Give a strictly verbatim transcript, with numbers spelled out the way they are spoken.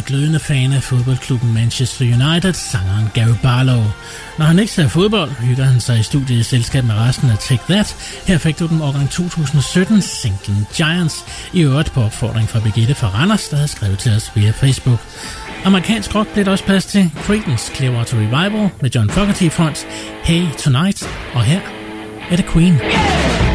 glødende fan af fodboldklubben Manchester United, sangeren Gary Barlow. Når han ikke ser fodbold, hygger han sig i studiet i selskab med resten af Take That. Her fik du den årgang to tusind og sytten, singlen Giants, i øvrigt på opfordring fra Birgitte fra Randers, der havde skrevet til os via Facebook. Amerikansk rock blev der også plads til Creedence Clearwater Revival med John Fogerty i front, Hey Tonight, og her er det Queen.